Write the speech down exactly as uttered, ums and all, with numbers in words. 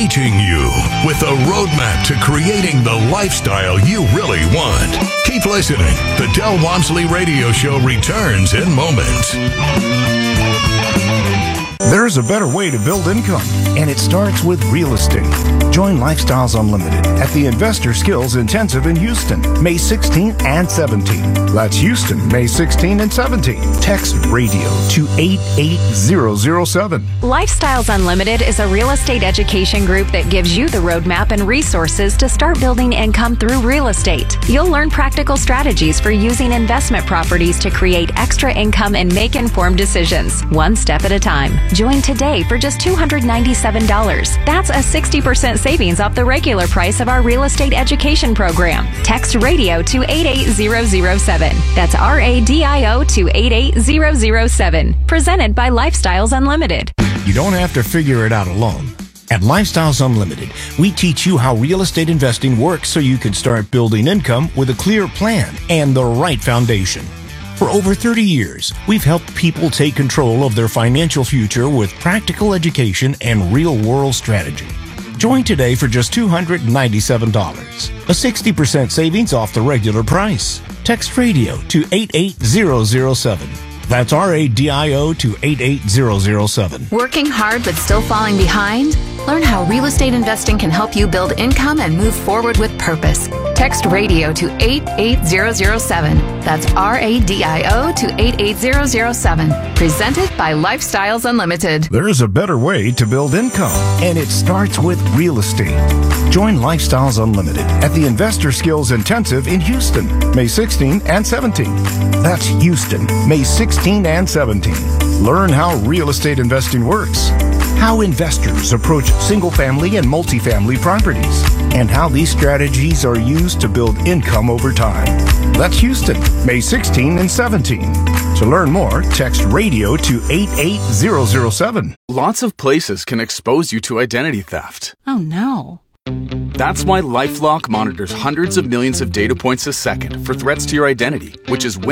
Reaching you with a roadmap to creating the lifestyle you really want. Keep listening. The Del Walmsley Radio Show returns in moments. There's a better way to build income, and it starts with real estate. Join Lifestyles Unlimited at the Investor Skills Intensive in Houston, May sixteenth and seventeenth. That's Houston, May sixteenth and seventeenth. Text radio to eight eight zero zero seven. Lifestyles Unlimited is a real estate education group that gives you the roadmap and resources to start building income through real estate. You'll learn practical strategies for using investment properties to create extra income and make informed decisions, one step at a time. Join today for just two hundred ninety-seven dollars. That's a sixty percent savings off the regular price of our real estate education program. Text radio to eight eight zero zero seven. That's R A D I O to eight eight zero zero seven. Presented by Lifestyles Unlimited. You don't have to figure it out alone. At Lifestyles Unlimited, we teach you how real estate investing works so you can start building income with a clear plan and the right foundation. For over thirty years, we've helped people take control of their financial future with practical education and real-world strategy. Join today for just two hundred ninety-seven dollars, a sixty percent savings off the regular price. Text radio to eight eight zero zero seven. That's R A D I O to eight eight zero zero seven. Working hard but still falling behind? Learn how real estate investing can help you build income and move forward with purpose. Text radio to eight eight zero zero seven. That's R A D I O to eight eight zero zero seven. Presented by Lifestyles Unlimited. There's a better way to build income, and it starts with real estate. Join Lifestyles Unlimited at the Investor Skills Intensive in Houston, May sixteenth and seventeenth. That's Houston, May sixteenth and seventeenth. Learn how real estate investing works, how investors approach single-family and multifamily properties, and how these strategies are used to build income over time. That's Houston, May sixteenth and seventeenth. To learn more, text radio to eight eight zero zero seven. Lots of places can expose you to identity theft. Oh no. That's why LifeLock monitors hundreds of millions of data points a second for threats to your identity, which is